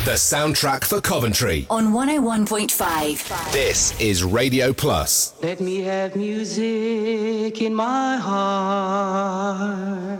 The soundtrack for Coventry. On 101.5. This is Radio Plus. Let me have music in my heart.